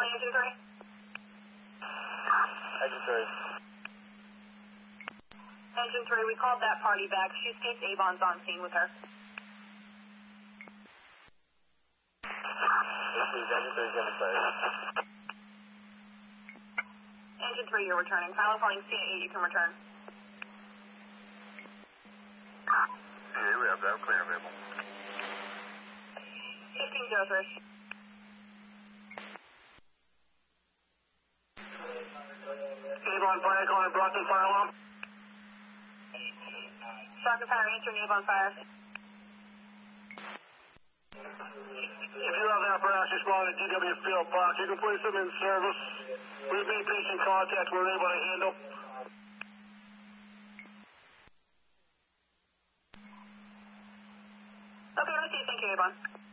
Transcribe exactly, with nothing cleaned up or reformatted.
on engine three? Engine three. Engine three, we called that party back. She states Avon's on scene with her. Engine three is getting fired. Engine three, you're returning. Pilot calling C A eight, you can return. Yeah, we have that. Clear available. fifteen oh three. Avon fire calling Brockton fire alarm. Brockton fire answering Avon fire. If you have an apparatus responding to D W Field Box, you can place them in service. We've made patient contact we're able to handle. Okay, let's see. Thank you, Avon.